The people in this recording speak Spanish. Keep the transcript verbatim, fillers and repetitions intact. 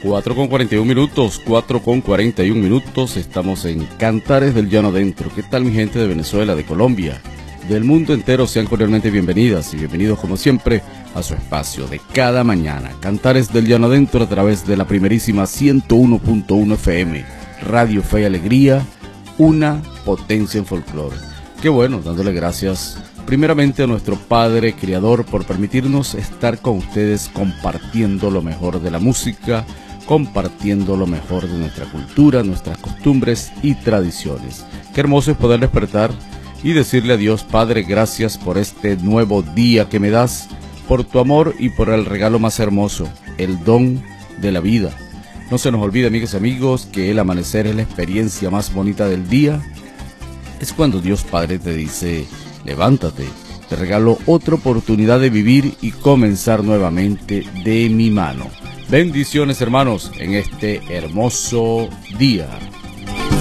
cuatro con cuarenta y un minutos, cuatro con cuarenta y un minutos, estamos en Cantares del Llano Adentro. ¿Qué tal mi gente de Venezuela, de Colombia, del mundo entero? Sean cordialmente bienvenidas y bienvenidos como siempre a su espacio de cada mañana. Cantares del Llano Adentro a través de la primerísima ciento uno punto uno F M, Radio Fe y Alegría, una potencia en folclore. Qué bueno, dándole gracias primeramente a nuestro Padre Creador por permitirnos estar con ustedes compartiendo lo mejor de la música, compartiendo lo mejor de nuestra cultura, nuestras costumbres y tradiciones. Qué hermoso es poder despertar y decirle a Dios: Padre, gracias por este nuevo día que me das, por tu amor y por el regalo más hermoso, el don de la vida. No se nos olvide, amigas y amigos, que el amanecer es la experiencia más bonita del día. Es cuando Dios Padre te dice: levántate, te regalo otra oportunidad de vivir y comenzar nuevamente de mi mano. Bendiciones, hermanos, en este hermoso día.